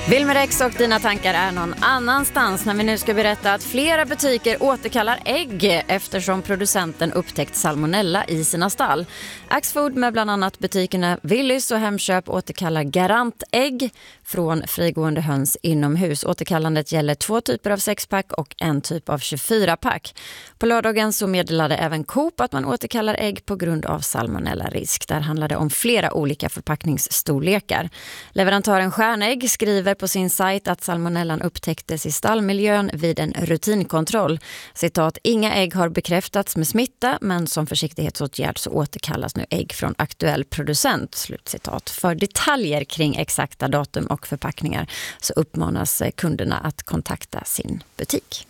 Wilmer X och dina tankar är någon annanstans när vi nu ska berätta att flera butiker återkallar ägg eftersom producenten upptäckt salmonella i sina stall. Axfood med bland annat butikerna Willys och Hemköp återkallar garantägg från frigående höns inomhus. Återkallandet gäller 2 typer av 6-pack och en typ av 24-pack. På lördagen så meddelade även Coop att man återkallar ägg på grund av salmonella-risk. Där handlar det om flera olika förpackningsstorlekar. Leverantören Stjärnägg skriver på sin sajt att salmonellan upptäcktes i stallmiljön vid en rutinkontroll. Citat, inga ägg har bekräftats med smitta, men som försiktighetsåtgärd så återkallas nu ägg från aktuell producent. Slutcitat. För detaljer kring exakta datum och förpackningar så uppmanas kunderna att kontakta sin butik.